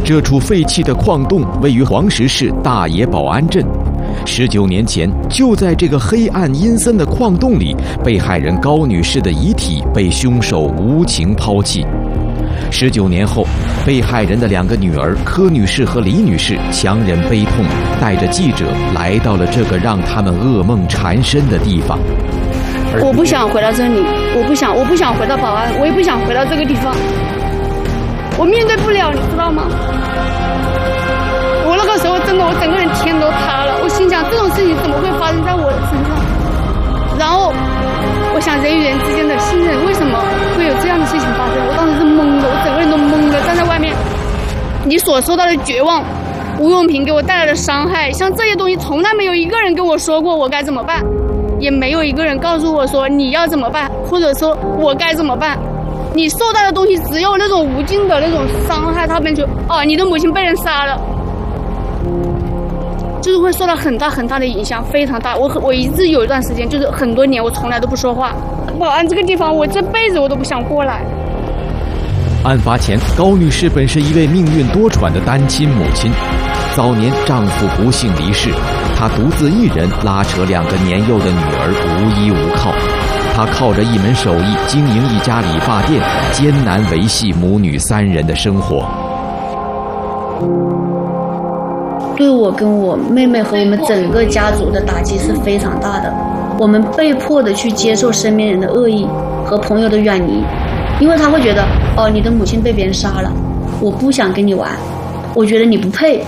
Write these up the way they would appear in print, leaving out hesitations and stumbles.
这处废弃的矿洞位于黄石市大冶保安镇。19年前，就在这个黑暗阴森的矿洞里，被害人高女士的遗体被凶手无情抛弃。19年后，被害人的2个女儿柯女士和李女士强忍悲痛，带着记者来到了这个让他们噩梦缠身的地方。 我不想回到这里，我不想回到保安，我也不想回到这个地方，我面对不了，你知道吗？我那个时候真的，我整个人天都塌了。我心想，这种事情怎么会发生在我的身上？然后我想，人与人之间的信任，为什么会有这样的事情发生？我当时是懵的，我整个人都懵的，站在外面。你所受到的绝望，吴永平给我带来的伤害，像这些东西，从来没有一个人跟我说过我该怎么办，也没有一个人告诉我说你要怎么办，或者说我该怎么办。你受到的东西只有那种无尽的那种伤害，他们就你的母亲被人杀了。就是会受到很大很大的影响，非常大。我一直有一段时间，就是很多年，我从来都不说话。保安这个地方，我这辈子我都不想过来。 案发前，高女士本是一位命运多舛的单亲母亲，早年丈夫不幸离世，她独自一人拉扯2个年幼的女儿，无依无靠。她靠着一门手艺经营一家理发店，艰难维系母女3人的生活。 对我跟我妹妹和我们整个家族的打击是非常大的，我们被迫的去接受身边人的恶意和朋友的远离，因为他会觉得你的母亲被别人杀了，我不想跟你玩，我觉得你不配。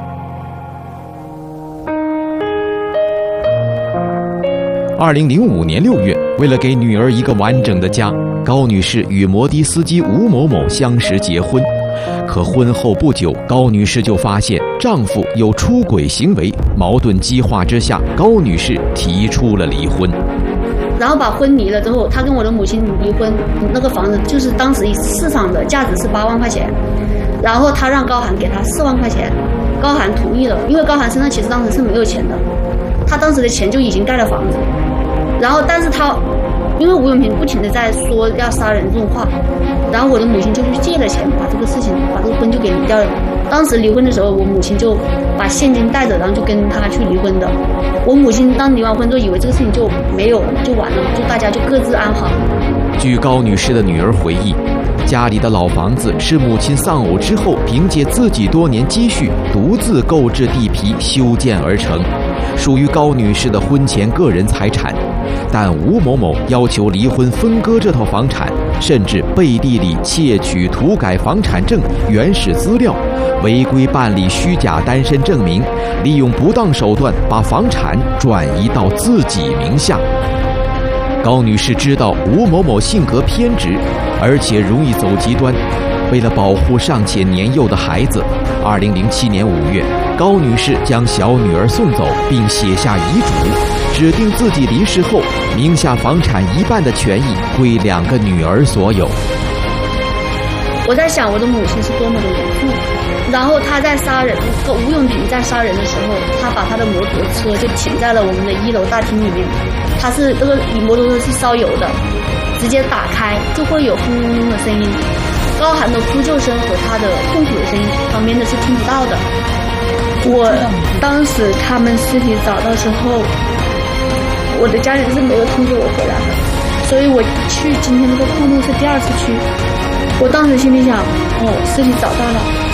2005年6月，为了给女儿一个完整的家，高女士与摩的司机吴某某相识结婚。可婚后不久，高女士就发现丈夫有出轨行为，矛盾激化之下，高女士提出了离婚。 然后把婚离了之后，她跟我的母亲离婚，那个房子就是当时市场的价值是8万块钱，然后她让高寒给她4万块钱，高寒同意了，因为高寒身上其实当时是没有钱的，他当时的钱就已经盖了房子，然后但是他因为吴永平不停的在说要杀人这种话，然后我的母亲就去借了钱，把这个婚就给离掉了。当时离婚的时候，我母亲就把现金带着，然后就跟他去离婚的。我母亲当离完婚之后，以为这个事情就没有了，就完了，就大家就各自安好。 据高女士的女儿回忆，家里的老房子是母亲丧偶之后凭借自己多年积蓄独自购置地皮修建而成，属于高女士的婚前个人财产。但吴某某要求离婚分割这套房产，甚至背地里窃取涂改房产证原始资料，违规办理虚假单身证明，利用不当手段把房产转移到自己名下。高女士知道吴某某性格偏执，而且容易走极端。为了保护尚且年幼的孩子，2007年5月，高女士将小女儿送走，并写下遗嘱，指定自己离世后，名下房产1半的权益归2个女儿所有。 我在想我的母亲是多么的无助，然后他在杀人，吴永平在杀人的时候，他把他的摩托车就停在了我们的1楼大厅里面，他是这个摩托车是烧油的，直接打开就会有轰隆隆的声音，高寒的呼救声和他的痛苦的声音，旁边的是听不到的。我当时他们尸体找到之后，我的家人是没有通知我回来的，所以我去今天这个矿洞是第2次去。我当时心里想，尸体找到了，